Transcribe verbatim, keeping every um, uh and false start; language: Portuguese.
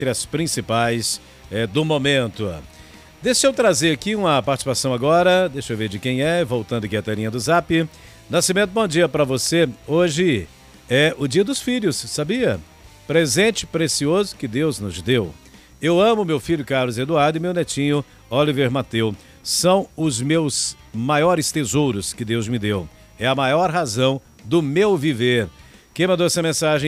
entre as principais é, do momento. Deixa eu trazer aqui uma participação agora, deixa eu ver de quem é, voltando aqui a telinha do Zap. Nascimento, bom dia para você. Hoje é o dia dos filhos, sabia? Presente precioso que Deus nos deu. Eu amo meu filho Carlos Eduardo e meu netinho Oliver Mateu. São os meus maiores tesouros que Deus me deu. É a maior razão do meu viver. Quem mandou essa mensagem?